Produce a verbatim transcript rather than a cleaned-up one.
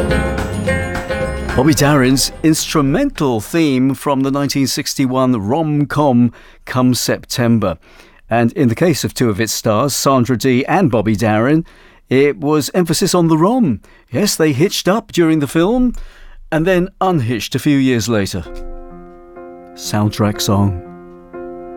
Bobby Darin's instrumental theme from the nineteen sixty-one rom-com Come September. And in the case of two of its stars, Sandra Dee and Bobby Darin, it was emphasis on the rom. Yes, they hitched up during the film and then unhitched a few years later. Soundtrack song.